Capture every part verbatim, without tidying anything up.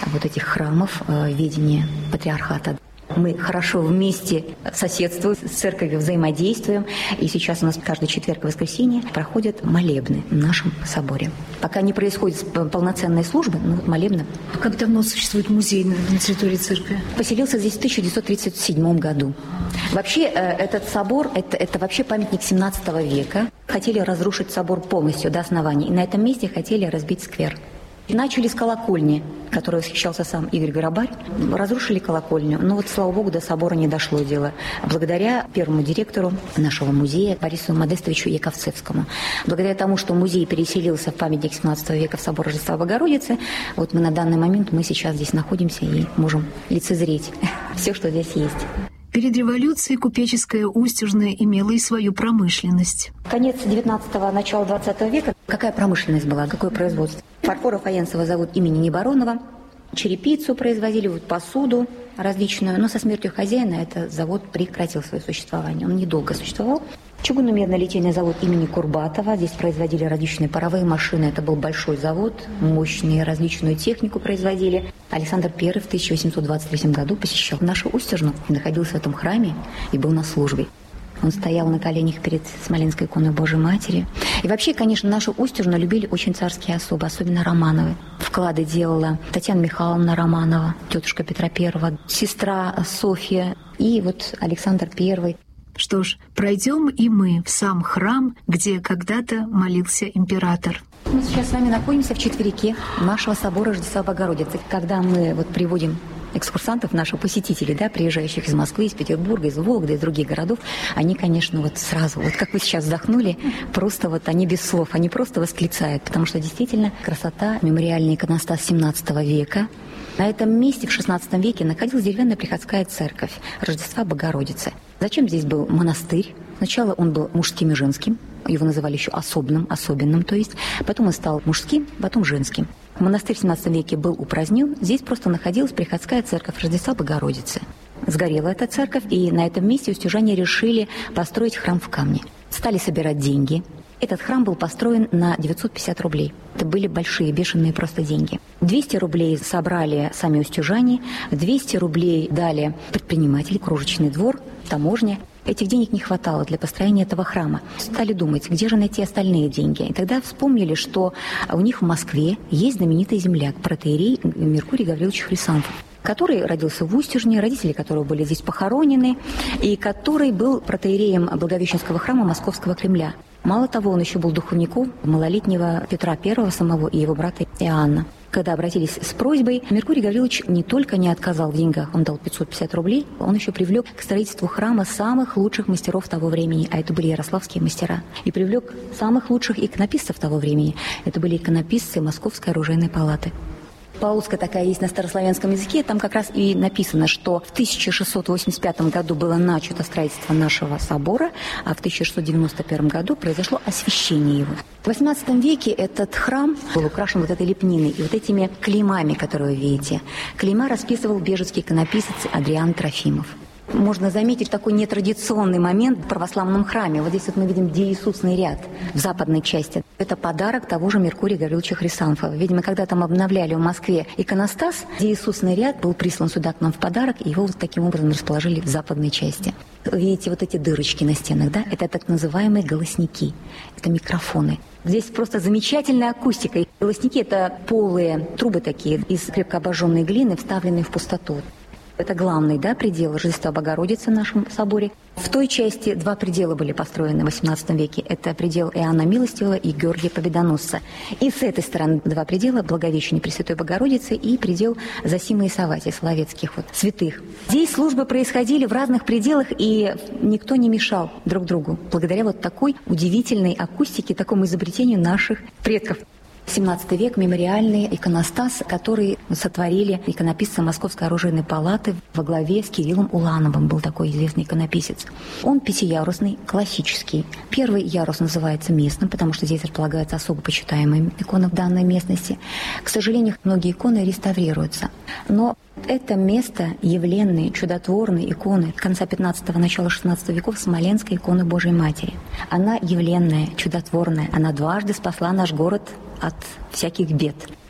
вот этих храмов в ведении патриархата. Мы хорошо вместе соседствуем с церковью, взаимодействуем. И сейчас у нас каждый четверг и воскресенье проходят молебны в нашем соборе. Пока не происходит полноценной службы, но вот молебны. А как давно существует музей на территории церкви? Поселился здесь в тысяча девятьсот тридцать седьмом году. Вообще этот собор, это, это вообще памятник семнадцатого века. Хотели разрушить собор полностью до основания. И на этом месте хотели разбить сквер. Начали с колокольни, которой восхищался сам Игорь Горобарь. Разрушили колокольню, но вот, слава богу, до собора не дошло дело. Благодаря первому директору нашего музея Борису Модестовичу Яковцевскому. Благодаря тому, что музей переселился в памятник семнадцатого века в собор Рождества Богородицы, вот мы на данный момент, мы сейчас здесь находимся и можем лицезреть все, что здесь есть. Перед революцией купеческая Устюжная имела и свою промышленность. Конец девятнадцатого, начало двадцатого века. Какая промышленность была, какое производство? Фарфоро-фаянсовый завод имени Неборонова. Черепицу производили, вот посуду различную. Но со смертью хозяина этот завод прекратил свое существование. Он недолго существовал. Чугунно-медно-литейный завод имени Курбатова. Здесь производили различные паровые машины. Это был большой завод, мощные, различную технику производили. Александр Первый в тысяча восемьсот двадцать третьем году посещал нашу Устюжну и находился в этом храме и был на службе. Он стоял на коленях перед Смоленской иконой Божией Матери. И вообще, конечно, нашу Устюжну любили очень царские особы, особенно Романовы. Вклады делала Татьяна Михайловна Романова, тетушка Петра Первого, сестра Софья и вот Александр Первый. Что ж, пройдем и мы в сам храм, где когда-то молился император. Мы сейчас с вами находимся в четверике нашего собора Рождества Богородицы. Когда мы вот приводим экскурсантов, наших посетителей, да, приезжающих из Москвы, из Петербурга, из Вологды, из других городов, они, конечно, вот сразу, вот как вы сейчас вздохнули, просто вот они без слов, они просто восклицают, потому что действительно красота, мемориальный иконостас семнадцатого века. На этом месте в шестнадцатом веке находилась деревянная приходская церковь Рождества Богородицы. Зачем здесь был монастырь? Сначала он был мужским и женским, его называли еще особенным, особенным, то есть. Потом он стал мужским, потом женским. Монастырь в семнадцатом веке был упразднен, здесь просто находилась приходская церковь Рождества Богородицы. Сгорела эта церковь, и на этом месте устюжане решили построить храм в камне. Стали собирать деньги. Этот храм был построен на девятьсот пятьдесят рублей. Это были большие, бешеные просто деньги. двести рублей собрали сами устюжане, двести рублей дали предприниматели, кружечный двор, таможня. Этих денег не хватало для построения этого храма. Стали думать, где же найти остальные деньги. И тогда вспомнили, что у них в Москве есть знаменитый земляк, протоиерей Меркурий Гаврилович Хрисанфов, который родился в Устюжне, родители которого были здесь похоронены, и который был протоиереем Благовещенского храма Московского Кремля. Мало того, он еще был духовником малолетнего Петра Первого самого и его брата Иоанна. Когда обратились с просьбой, Меркурий Гаврилович не только не отказал в деньгах, он дал пятьсот пятьдесят рублей, он еще привлек к строительству храма самых лучших мастеров того времени, а это были ярославские мастера, и привлек самых лучших иконописцев того времени, это были иконописцы Московской оружейной палаты. Пауска такая есть на старославянском языке, там как раз и написано, что в тысяча шестьсот восемьдесят пятом году было начато строительство нашего собора, а в тысяча шестьсот девяносто первом году произошло освящение его. В восемнадцатом веке этот храм был украшен вот этой лепниной и вот этими клеймами, которые вы видите. Клейма расписывал бежецкий иконописец Адриан Трофимов. Можно заметить такой нетрадиционный момент в православном храме. Вот здесь вот мы видим деиисусный ряд в западной части. Это подарок того же Меркурия Гавриловича Хрисанфова. Видимо, когда там обновляли в Москве иконостас, деиисусный ряд был прислан сюда к нам в подарок, и его вот таким образом расположили в западной части. Видите вот эти дырочки на стенах, да? Это так называемые голосники, это микрофоны. Здесь просто замечательная акустика. Голосники – это полые трубы такие из крепко обожженной глины, вставленные в пустоту. Это главный, да, предел Рождества Богородицы в нашем соборе. В той части два предела были построены в восемнадцатом веке. Это предел Иоанна Милостивого и Георгия Победоносца. И с этой стороны два предела – Благовещения Пресвятой Богородицы и предел Зосимы и Савватия, словецких вот святых. Здесь службы происходили в разных пределах, и никто не мешал друг другу, благодаря вот такой удивительной акустике, такому изобретению наших предков. семнадцатый век, мемориальный иконостас, который сотворили иконописцы Московской оружейной палаты во главе с Кириллом Улановым, был такой известный иконописец. Он пятиярусный, классический. Первый ярус называется местным, потому что здесь располагаются особо почитаемые иконы в данной местности. К сожалению, многие иконы реставрируются. Но это место явленной, чудотворной иконы конца пятнадцатого, начала шестнадцатого веков Смоленской иконы Божией Матери. Она явленная, чудотворная. Она дважды спасла наш город от всяких бед.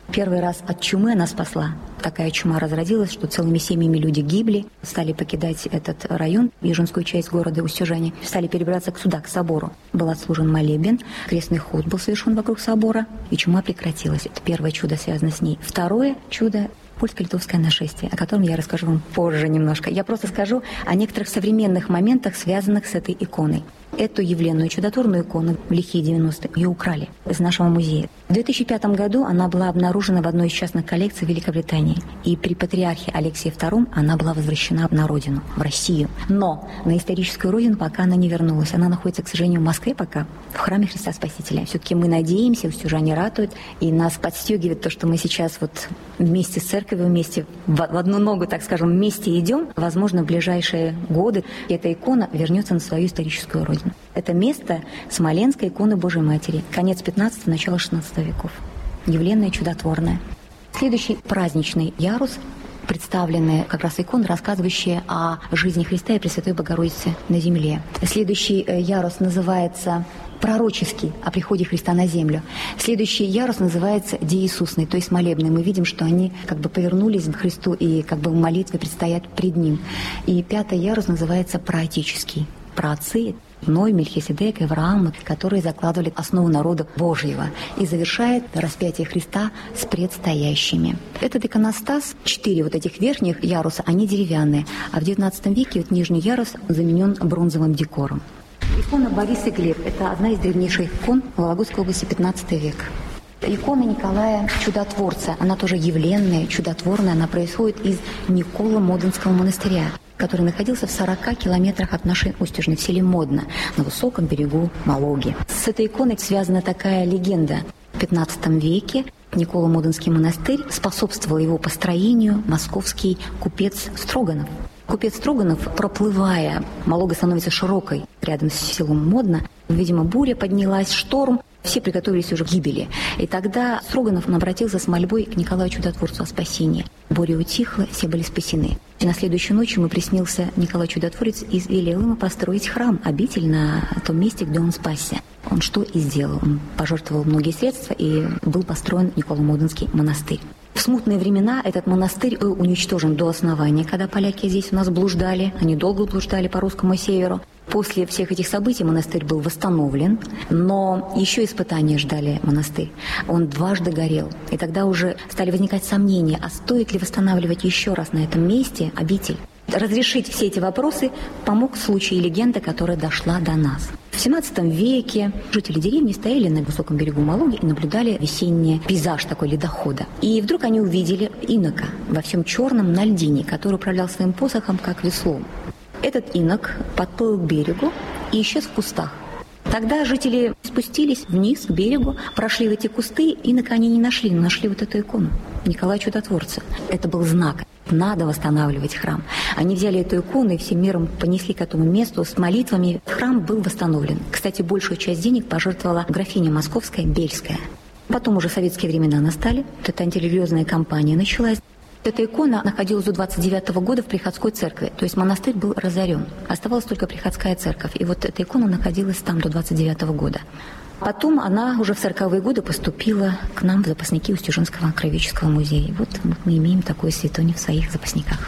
Первый раз от чумы она спасла. Такая чума разродилась, что целыми семьями люди гибли, стали покидать этот район, южинскую часть города Устюжане, стали перебираться сюда, к собору. Был отслужен молебен, крестный ход был совершен вокруг собора, и чума прекратилась. Это первое чудо связано с ней. Второе чудо — польско-литовское нашествие, о котором я расскажу вам позже немножко. Я просто скажу о некоторых современных моментах, связанных с этой иконой. Эту явленную чудотворную икону в лихие девяностые ее украли из нашего музея. В две тысячи пятом году она была обнаружена в одной из частных коллекций Великобритании. И при патриархе Алексее втором она была возвращена на родину, в Россию. Но на историческую родину пока она не вернулась. Она находится, к сожалению, в Москве пока, в храме Христа Спасителя. Все-таки мы надеемся, устюжане ратуют, и нас подстегивает то, что мы сейчас вот вместе с церковью, вместе в одну ногу, так скажем, вместе идем. Возможно, в ближайшие годы эта икона вернется на свою историческую родину. Это место Смоленской иконы Божией Матери. Конец пятнадцатого, начало шестнадцатого веков. Явленная, чудотворная. Следующий праздничный ярус, представленные как раз иконы, рассказывающие о жизни Христа и Пресвятой Богородицы на земле. Следующий ярус называется пророческий, о приходе Христа на землю. Следующий ярус называется деисусный, то есть молебный. Мы видим, что они как бы повернулись к Христу и как бы в молитве предстоят пред Ним. И пятый ярус называется праотеческий. Праотцы, Ной, Мельхиседек, Авраам, которые закладывали основу народа Божьего, и завершает распятие Христа с предстоящими. Этот иконостас, четыре вот этих верхних яруса, они деревянные, а в девятнадцатом веке вот нижний ярус заменен бронзовым декором. Икона Борис и Глеб – это одна из древнейших икон Вологодской области, пятнадцатый век. Икона Николая Чудотворца, она тоже явленная, чудотворная, она происходит из Николо-Моденского монастыря, который находился в сорока километрах от нашей Устюжны, в селе Модно, на высоком берегу Малоги. С этой иконой связана такая легенда. В пятнадцатом веке Николо-Моденский монастырь способствовал его построению московский купец Строганов. Купец Строганов, проплывая, Малога становится широкой рядом с селом Модно, видимо, буря поднялась, шторм, все приготовились уже к гибели. И тогда Строганов обратился с мольбой к Николаю Чудотворцу о спасении. Буря утихла, все были спасены. И на следующую ночь ему приснился Николай Чудотворец и велел ему построить храм, обитель на том месте, где он спасся. Он что и сделал. Он пожертвовал многие средства, и был построен Николо-Моденский монастырь. В смутные времена этот монастырь был уничтожен до основания, когда поляки здесь у нас блуждали. Они долго блуждали по русскому северу. После всех этих событий монастырь был восстановлен, но еще испытания ждали монастырь. Он дважды горел. И тогда уже стали возникать сомнения, а стоит ли восстанавливать еще раз на этом месте обитель. Разрешить все эти вопросы помог случай и легенда, которая дошла до нас. В семнадцатом веке жители деревни стояли на высоком берегу Малоги и наблюдали весенний пейзаж такой ледохода. И вдруг они увидели инока во всем черном на льдине, который управлял своим посохом как веслом. Этот инок подплыл к берегу и исчез в кустах. Тогда жители спустились вниз к берегу, прошли в эти кусты, инока они не нашли, но нашли вот эту икону Николая Чудотворца. Это был знак. Надо восстанавливать храм. Они взяли эту икону и всем миром понесли к этому месту с молитвами. Храм был восстановлен. Кстати, большую часть денег пожертвовала графиня московская Бельская. Потом уже советские времена настали. Вот эта антирелигиозная кампания началась. Эта икона находилась до двадцать девятого года в приходской церкви, то есть монастырь был разорен. Оставалась только приходская церковь, и вот эта икона находилась там до двадцать девятого года. Потом она уже в сороковые годы поступила к нам в запасники Устюжинского краеведческого музея. И вот мы имеем такую святыню в своих запасниках.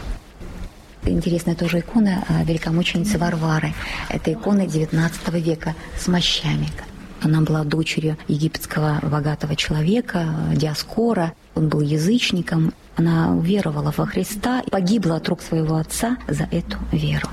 Интересная тоже икона великомученицы Варвары. Это икона девятнадцатого века с мощами. Она была дочерью египетского богатого человека, Диоскора. Он был язычником. Она уверовала во Христа и погибла от рук своего отца за эту веру.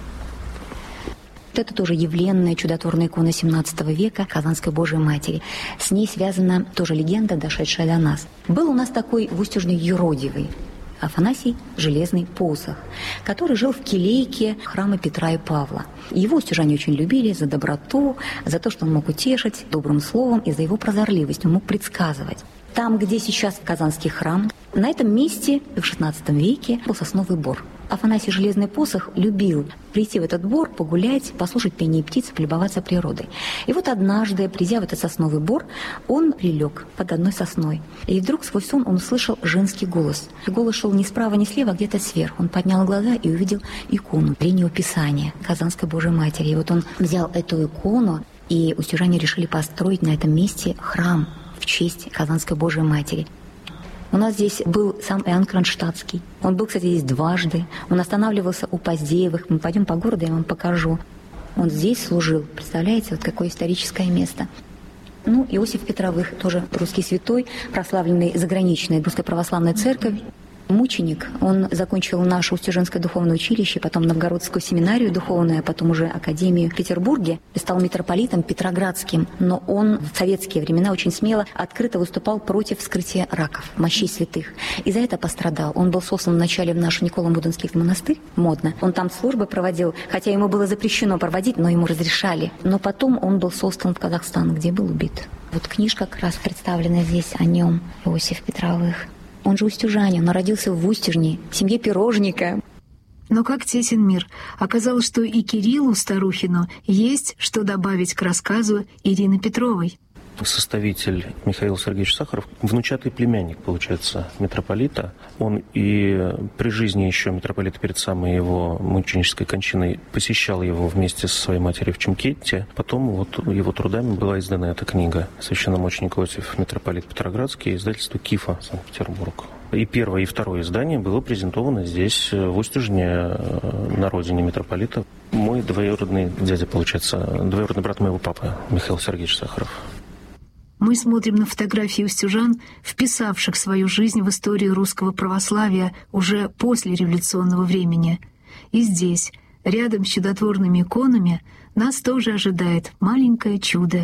Это тоже явленная чудотворная икона семнадцатого века Казанской Божией Матери. С ней связана тоже легенда, дошедшая до нас. Был у нас такой в Устюжной юродивый Афанасий Железный Посох, который жил в келейке храма Петра и Павла. Его устюжане очень любили за доброту, за то, что он мог утешить добрым словом, и за его прозорливость, он мог предсказывать. Там, где сейчас Казанский храм, на этом месте в шестнадцатом веке был сосновый бор. Афанасий Железный Посох любил прийти в этот бор, погулять, послушать пение птиц, полюбоваться природой. И вот однажды, придя в этот сосновый бор, он прилег под одной сосной. И вдруг сквозь сон он услышал женский голос. И голос шел ни справа, ни слева, а где-то сверху. Он поднял глаза и увидел икону Древнего Писания Казанской Божией Матери. И вот он взял эту икону, и устюжане решили построить на этом месте храм в честь Казанской Божией Матери. У нас здесь был сам Иоанн Кронштадтский. Он был, кстати, здесь дважды. Он останавливался у Поздеевых. Мы пойдем по городу, я вам покажу. Он здесь служил. Представляете, вот какое историческое место. Ну, Иосиф Петровых, тоже русский святой, прославленный заграничной Русской Православной Церковью. Мученик. Он закончил наше Устюженское духовное училище, потом Новгородскую семинарию духовную, а потом уже Академию в Петербурге. И стал митрополитом Петроградским. Но он в советские времена очень смело, открыто выступал против вскрытия раков, мощей святых. И за это пострадал. Он был сослан вначале в наш Николо-Мудринский монастырь, модно. Он там службы проводил, хотя ему было запрещено проводить, но ему разрешали. Но потом он был сослан в Казахстан, где был убит. Вот книжка как раз представлена здесь о нем, Иосиф Петровых. Он же устюжанин, он родился в Устюжне, в семье пирожника. Но как тесен мир. Оказалось, что и Кириллу Старухину есть что добавить к рассказу Ирины Петровой. Составитель Михаил Сергеевич Сахаров, внучатый племянник, получается, митрополита. Он и при жизни еще митрополита перед самой его мученической кончиной посещал его вместе со своей матерью в Чимкенте. Потом вот его трудами была издана эта книга «Священномученик Иосиф, митрополит Петроградский», издательство КИФа, Санкт-Петербург. И первое, и второе издание было презентовано здесь, в Устюжне, на родине митрополита. Мой двоюродный дядя, получается, двоюродный брат моего папы, Михаил Сергеевич Сахаров. Мы смотрим на фотографии устюжан, вписавших свою жизнь в историю русского православия уже после революционного времени. И здесь, рядом с чудотворными иконами, нас тоже ожидает маленькое чудо.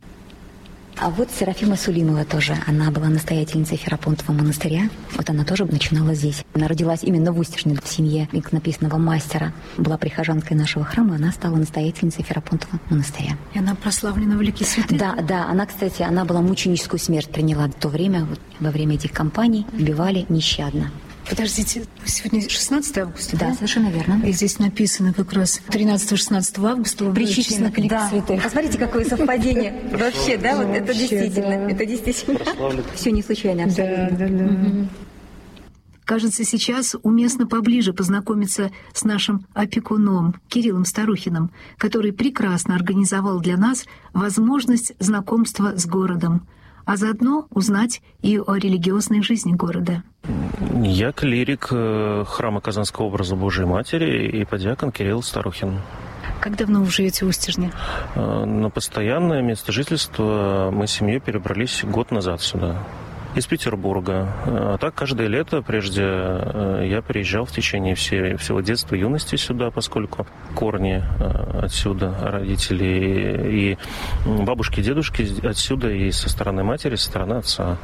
А вот Серафима Сулимова тоже. Она была настоятельницей Ферапонтова монастыря. Вот она тоже начинала здесь. Она родилась именно в Устюжне, в семье иконописного мастера. Была прихожанкой нашего храма, она стала настоятельницей Ферапонтова монастыря. И она прославлена в лике святых? Да, да. Она, кстати, она была мученическую смерть приняла в то время. Вот, во время этих кампаний убивали нещадно. Подождите, сегодня шестнадцатое августа, да? Да, совершенно верно. И здесь написано как раз тринадцатого-шестнадцатого августа причислено к лику святых. Посмотрите, какое совпадение. Вообще, да, вот это действительно, это действительно. Все не случайно абсолютно. Да, да, да. Кажется, сейчас уместно поближе познакомиться с нашим опекуном Кириллом Старухиным, который прекрасно организовал для нас возможность знакомства с городом, а заодно узнать и о религиозной жизни города. Я клирик храма Казанского образа Божией Матери и подьякон Кирилл Старухин. Как давно вы живете в Устюжне? На постоянное место жительства мы с семьей перебрались год назад сюда, из Петербурга. А так каждое лето, прежде я приезжал в течение всей, всего детства и юности сюда, поскольку корни отсюда, родители и бабушки, дедушки отсюда, и со стороны матери, со стороны отца.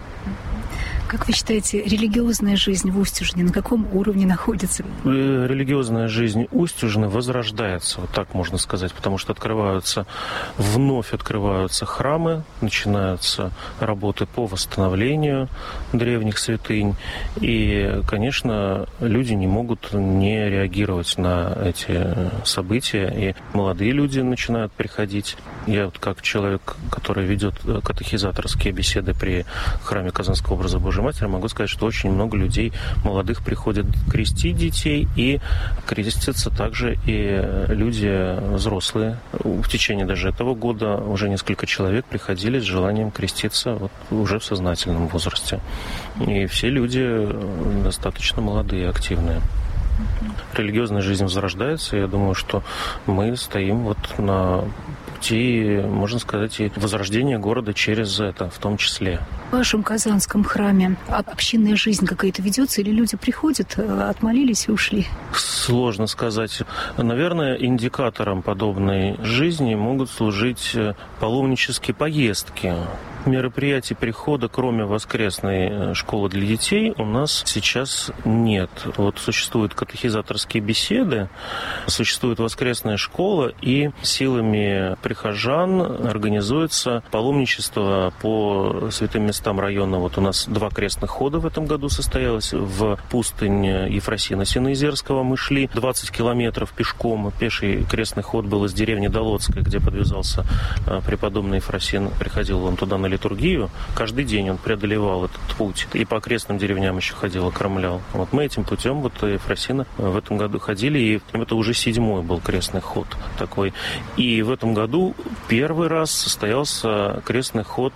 Как вы считаете, религиозная жизнь в Устюжне на каком уровне находится? Религиозная жизнь Устюжны возрождается, вот так можно сказать, потому что открываются, вновь открываются храмы, начинаются работы по восстановлению древних святынь, и, конечно, люди не могут не реагировать на эти события, и молодые люди начинают приходить. Я вот как человек, который ведет катехизаторские беседы при храме Казанского образа Божией Матери, могу сказать, что очень много людей молодых приходят крестить детей, и крестятся также и люди взрослые. В течение даже этого года уже несколько человек приходили с желанием креститься вот уже в сознательном возрасте. И все люди достаточно молодые, активные. Религиозная жизнь возрождается, и я думаю, что мы стоим вот на пути, можно сказать, и возрождения города через это в том числе. В вашем Казанском храме общинная жизнь какая-то ведется, или люди приходят, отмолились и ушли? Сложно сказать. Наверное, индикатором подобной жизни могут служить паломнические поездки. Мероприятий прихода, кроме воскресной школы для детей, у нас сейчас нет. Вот существуют катехизаторские беседы, существует воскресная школа, и силами прихожан организуется паломничество по святым местам района. Вот у нас два крестных хода в этом году состоялось. В пустынь Ефросина Синоизерского мы шли двадцать километров пешком. Пеший крестный ход был из деревни Долодская, где подвязался преподобный Ефросин. Приходил он туда на литургию, каждый день он преодолевал этот путь. И по окрестным деревням еще ходил, окромлял. Вот мы этим путем, вот Ефросина, в этом году ходили, и это уже седьмой был крестный ход такой. И в этом году первый раз состоялся крестный ход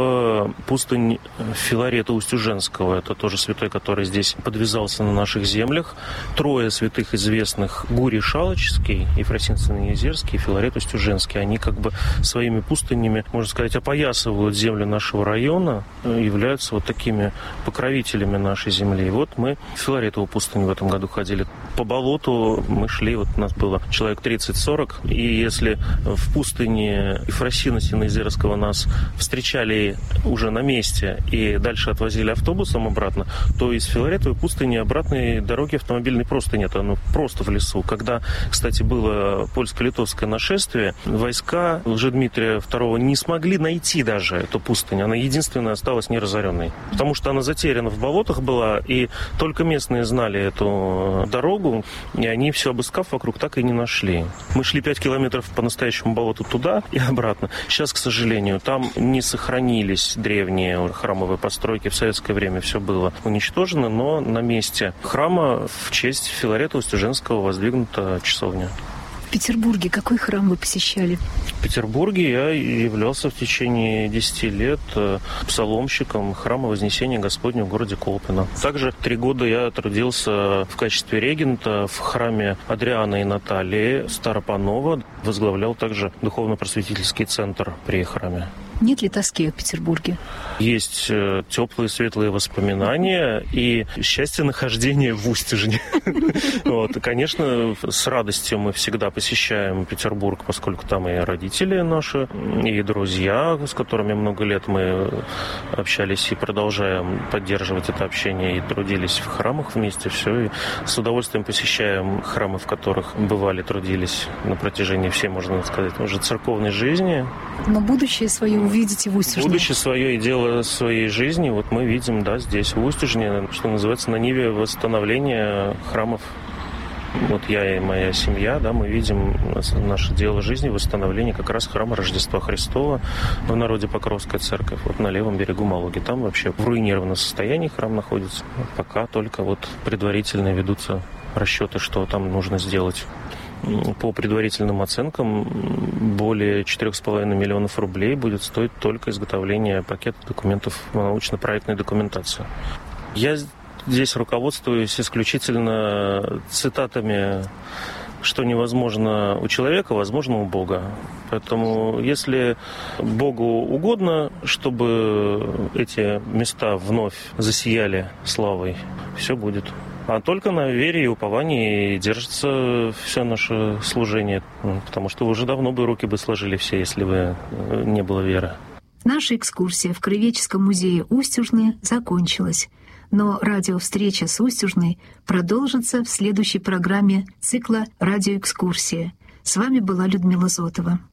в пустынь Филарета Устюженского. Это тоже святой, который здесь подвязался на наших землях. Трое святых известных: Гурий Шалочский, Ефросин Езерский и Филарет Устюженский. Они как бы своими пустынями, можно сказать, опоясывают землю нашего района, являются вот такими покровителями нашей земли. И вот мы в Филаретову пустыню в этом году ходили. По болоту мы шли, вот у нас было человек тридцать-сорок, и если в пустыне Ефросина Синоизерского нас встречали уже на месте и дальше отвозили автобусом обратно, то из Филаретовой пустыни обратной дороги автомобильной просто нет, оно просто в лесу. Когда, кстати, было польско-литовское нашествие, войска Лжедмитрия второго не смогли найти даже эту пустынь, она единственная осталась неразоренной, потому что она затеряна в болотах была, и только местные знали эту дорогу, и они все обыскав вокруг, так и не нашли. Мы шли пять километров по настоящему болоту туда и обратно. Сейчас, к сожалению, там не сохранились древние храмовые постройки. В советское время все было уничтожено, но на месте храма в честь Филарета Устюженского воздвигнута часовня. В Петербурге какой храм вы посещали? В Петербурге я являлся в течение десяти лет псаломщиком храма Вознесения Господня в городе Колпино. Также три года я трудился в качестве регента в храме Адриана и Натальи Старопанова. Возглавлял также духовно-просветительский центр при храме. Нет ли тоски в Петербурге? Есть теплые, светлые воспоминания и счастье нахождения в Устюжне. Вот. Конечно, с радостью мы всегда посещаем Петербург, поскольку там и родители наши, и друзья, с которыми много лет мы общались и продолжаем поддерживать это общение, и трудились в храмах вместе. Все. И с удовольствием посещаем храмы, в которых бывали, трудились на протяжении всей, можно сказать, уже церковной жизни. Но будущее свое увидите в Устюжне? Будущее свое и дело своей жизни вот мы видим, да, здесь, в Устюжне, что называется, на ниве восстановления храмов. Вот я и моя семья, да, мы видим наше дело жизни, восстановление как раз храма Рождества Христова в народе Покровская церковь, вот на левом берегу Малуги. Там вообще в руинированном состоянии храм находится. Пока только вот предварительно ведутся расчеты, что там нужно сделать. По предварительным оценкам, более четырех с половиной миллионов рублей будет стоить только изготовление пакета документов научно-проектной документации. Я здесь руководствуюсь исключительно цитатами: что невозможно у человека, возможно у Бога. Поэтому если Богу угодно, чтобы эти места вновь засияли славой, все будет. А только на вере и уповании держится все наше служение. Потому что уже давно бы руки бы сложили все, если бы не было веры. Наша экскурсия в Краеведческом музее Устюжны закончилась. Но радиовстреча с Устюжной продолжится в следующей программе цикла «Радиоэкскурсия». С вами была Людмила Зотова.